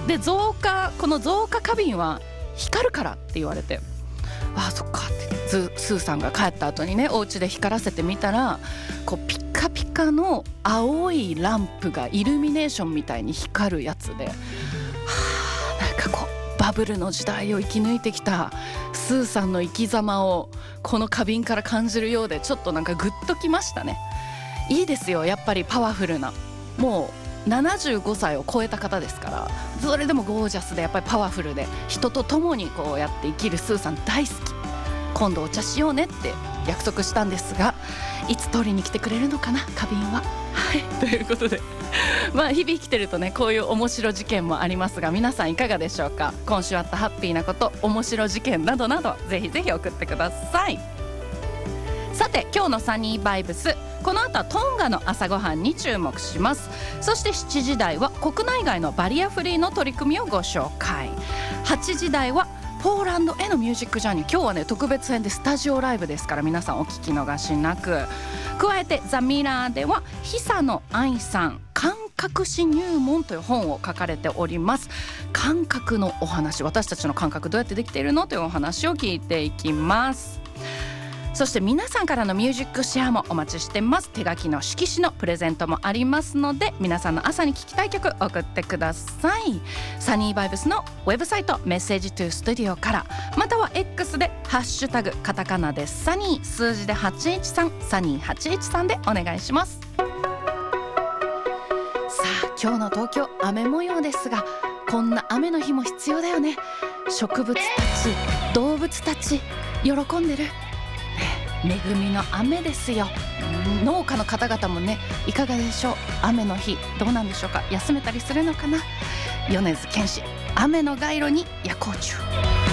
でこの増加花瓶は光るからって言われて、ああそっかってスーさんが帰った後にね、お家で光らせてみたら、こうピカピカの青いランプがイルミネーションみたいに光るやつで、なんかこうバブルの時代を生き抜いてきたスーさんの生き様をこの花瓶から感じるようで、ちょっとなんかグッときましたね。いいですよ、やっぱりパワフルな、もう75歳を超えた方ですから、それでもゴージャスでやっぱりパワフルで、人と共にこうやって生きるスーさん大好き。今度お茶しようねって約束したんですが、いつ取りに来てくれるのかな、花瓶は。はいということで日々生きてるとね、こういう面白事件もありますが、皆さんいかがでしょうか。今週あったハッピーなこと、面白事件などなど、ぜひぜひ送ってください。さて今日のサニーバイブス、この後はトンガの朝ごはんに注目します。そして7時台は国内外のバリアフリーの取り組みをご紹介。8時台はポーランドへのミュージックジャーニー。今日はね特別編でスタジオライブですから、皆さんお聞き逃しなく。加えてザ・ミラーでは久野愛さん、感覚史入門という本を書かれております。感覚のお話、私たちの感覚どうやってできているのというお話を聞いていきます。そして皆さんからのミュージックシェアもお待ちしてます。手書きの色紙のプレゼントもありますので、皆さんの朝に聴きたい曲送ってください。サニーバイブスのウェブサイトメッセージトゥスタジオから、または X でハッシュタグカタカナでサニー、数字で813、サニー813でお願いします。さあ今日の東京雨模様ですが、こんな雨の日も必要だよね。植物たち、動物たち喜んでる、恵みの雨ですよ。農家の方々もね、いかがでしょう。雨の日どうなんでしょうか。休めたりするのかな。米津玄師、雨の街路に夜光虫。